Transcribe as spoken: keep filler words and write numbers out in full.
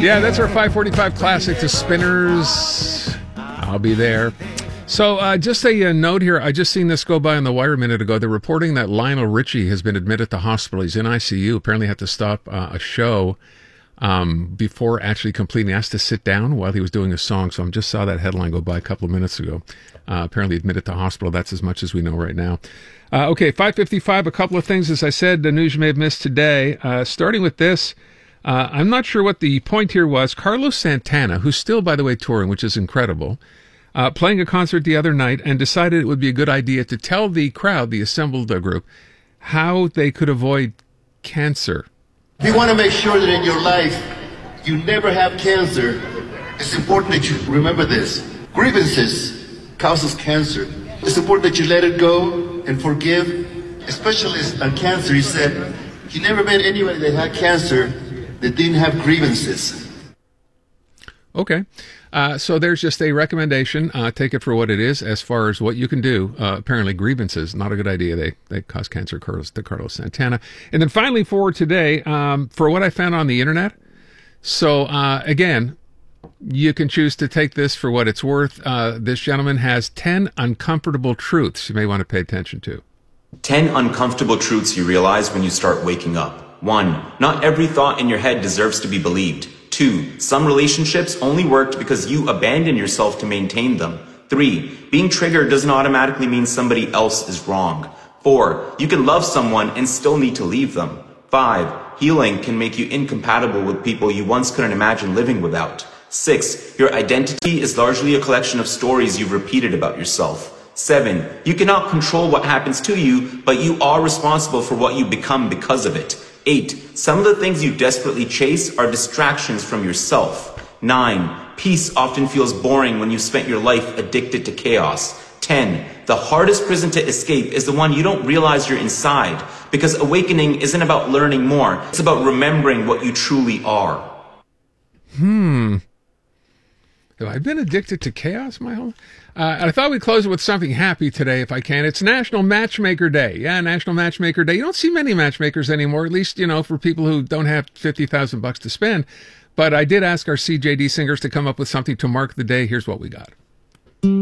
Yeah, that's our five forty-five classic to Spinners. I'll be there. So uh, just a, a note here. I just seen this go by on the wire a minute ago. They're reporting that Lionel Richie has been admitted to hospital. He's in I C U. Apparently had to stop uh, a show um, before actually completing. He has to sit down while he was doing a song. So I just saw that headline go by a couple of minutes ago. Uh, apparently admitted to hospital. That's as much as we know right now. Uh, okay, five fifty-five, a couple of things. As I said, the news you may have missed today. Uh, starting with this, uh, I'm not sure what the point here was. Carlos Santana, who's still, by the way, touring, which is incredible, Uh, playing a concert the other night and decided it would be a good idea to tell the crowd, the assembled uh, group, how they could avoid cancer. If you want to make sure that in your life you never have cancer, it's important that you remember this. Grievances causes cancer. It's important that you let it go and forgive. A specialist on cancer, he said, he never met anybody that had cancer that didn't have grievances. Okay. Uh, so there's just a recommendation. Uh, take it for what it is as far as what you can do. Uh, apparently grievances, not a good idea. They they cause cancer, Carlos, to Carlos Santana. And then finally for today, um, for what I found on the internet. So uh, again, you can choose to take this for what it's worth. Uh, this gentleman has ten uncomfortable truths you may want to pay attention to. ten uncomfortable truths you realize when you start waking up. One, not every thought in your head deserves to be believed. Two, some relationships only worked because you abandoned yourself to maintain them. Three, being triggered doesn't automatically mean somebody else is wrong. Four, you can love someone and still need to leave them. Five, healing can make you incompatible with people you once couldn't imagine living without. Six, your identity is largely a collection of stories you've repeated about yourself. Seven, you cannot control what happens to you, but you are responsible for what you become because of it. Eight, some of the things you desperately chase are distractions from yourself. Nine, peace often feels boring when you've spent your life addicted to chaos. Ten, the hardest prison to escape is the one you don't realize you're inside, because awakening isn't about learning more, it's about remembering what you truly are. Hmm. Have I been addicted to chaos my whole life? Uh, I thought we'd close it with something happy today, if I can. It's National Matchmaker Day. Yeah, National Matchmaker Day. You don't see many matchmakers anymore, at least, you know, for people who don't have fifty thousand bucks to spend. But I did ask our C J D singers to come up with something to mark the day. Here's what we got.